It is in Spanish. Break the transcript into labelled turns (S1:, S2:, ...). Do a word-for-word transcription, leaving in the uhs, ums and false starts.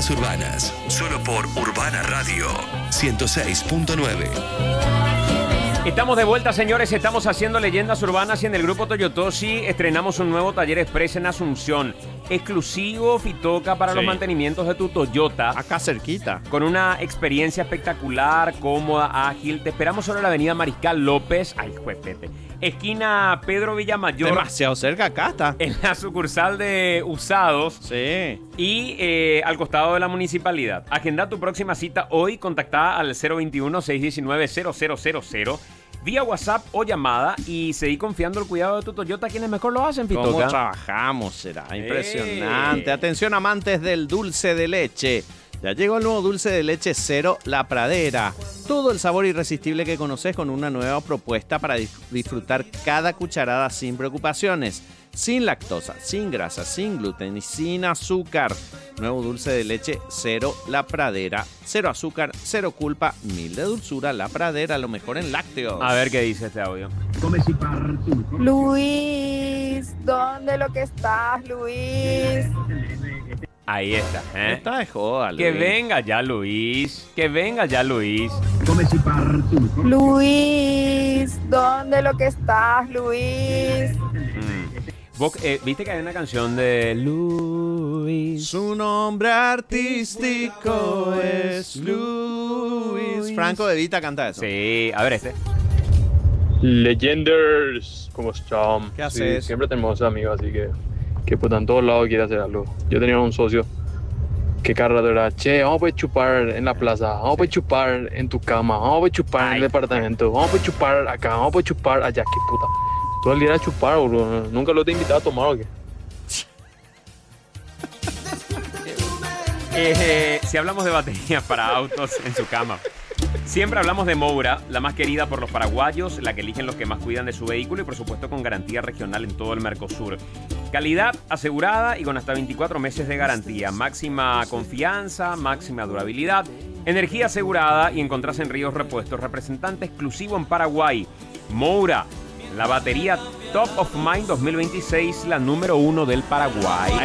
S1: Leyendas Urbanas, solo por Urbana Radio ciento seis punto nueve.
S2: Estamos de vuelta, señores. Estamos haciendo Leyendas Urbanas y en el grupo Toyotosi estrenamos un nuevo taller express en Asunción. Exclusivo Fitoca para sí. los mantenimientos de tu Toyota.
S3: Acá cerquita.
S2: Con una experiencia espectacular, cómoda, ágil. Te esperamos sobre la avenida Mariscal López. Ay, juepete. Esquina Pedro Villamayor.
S3: Demasiado cerca, acá está.
S2: En la sucursal de Usados.
S3: Sí.
S2: Y eh, al costado de la municipalidad. Agenda tu próxima cita hoy. Contactada al cero veintiuno, seiscientos diecinueve, cero cero cero cero. Vía WhatsApp o llamada y seguí confiando el cuidado de tu Toyota. ¿Quiénes mejor lo hacen, Fitoca?
S3: ¿Cómo trabajamos? Será impresionante. Hey. Atención, amantes del dulce de leche. Ya llegó el nuevo dulce de leche Cero La Pradera. Todo el sabor irresistible que conoces con una nueva propuesta para disfrutar cada cucharada sin preocupaciones. Sin lactosa, sin grasa, sin gluten y sin azúcar. Nuevo dulce de leche Cero La Pradera. Cero azúcar, cero culpa, mil de dulzura. La Pradera, lo mejor en lácteos.
S2: A ver qué dice este audio.
S4: Luis, ¿dónde lo que estás, Luis?
S2: Ahí está, ¿eh?
S3: Está de joda, Luis.
S2: Que venga ya, Luis. Que venga ya, Luis.
S4: Luis, ¿dónde lo que estás, Luis?
S2: Mm. ¿Vos, eh, ¿Viste que hay una canción de Luis?
S3: Su nombre artístico es Luis. Franco De Vita canta eso.
S2: Sí, a ver este.
S5: Legenders, ¿cómo están?
S3: ¿Qué haces?
S5: Sí, siempre tenemos amigos, así que que pues en todos lados quiere hacer algo. Yo tenía un socio que cada rato era, che, vamos a poder chupar en la plaza, vamos a poder chupar en tu cama, vamos a poder chupar Ay. en el departamento, vamos a poder chupar acá, vamos a poder chupar allá, qué puta. Todo el día era chupar, bro. Nunca lo te he invitado a tomar o qué.
S2: Eh, si hablamos de baterías para autos en su cama, siempre hablamos de Moura, la más querida por los paraguayos, la que eligen los que más cuidan de su vehículo y por supuesto con garantía regional en todo el Mercosur. Calidad asegurada y con hasta veinticuatro meses de garantía. Máxima confianza, máxima durabilidad, energía asegurada y encontrás en Ríos Repuestos, representante exclusivo en Paraguay. Moura, la batería Top of Mind dos mil veintiséis, la número uno del Paraguay.